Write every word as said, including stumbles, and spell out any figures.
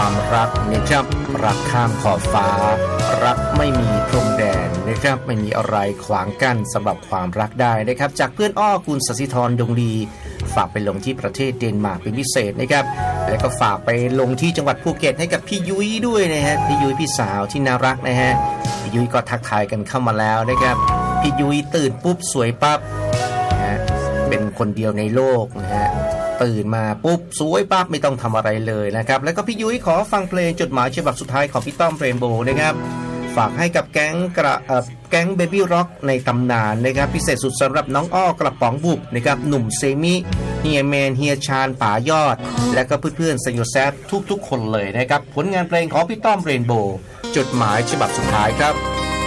ความรักนะครับรักข้ามขอบฟ้ารักไม่มีพรมแดนนะครับไม่มีอะไรขวางกั้นสำหรับความรักได้นะครับจากเพื่อนอ้อคุณศศิธรดงดีฝากไปลงที่ประเทศเดนมาร์กเป็นพิเศษนะครับแล้วก็ฝากไปลงที่จังหวัดภูเก็ตให้กับพี่ยุ้ยด้วยนะฮะพี่ยุ้ยพี่สาวที่น่ารักนะฮะพี่ยุ้ยก็ทักทายกันเข้ามาแล้วนะครับพี่ยุ้ยตื่นปุ๊บสวยปั๊บนะฮะเป็นคนเดียวในโลกนะฮะตื่นมาปุ๊บสวยปั๊บไม่ต้องทำอะไรเลยนะครับแล้วก็พี่ยุ้ยขอฟังเพลงจดหมายฉบับสุดท้ายของพี่ต้อมเรนโบว์นะครับฝากให้กับแก๊งกระแก๊งเบบี้ร็อกในตำนานนะครับพิเศษสุดสำหรับน้องอ้อกระป๋องบุบนะครับหนุ่มเซมิเฮียแมนเฮียชาญป๋ายอดและก็เพื่อนๆสยโยแซฟทุกๆคนเลยนะครับผลงานเพลงของพี่ต้อมเรนโบว์จดหมายฉบับสุดท้ายครับ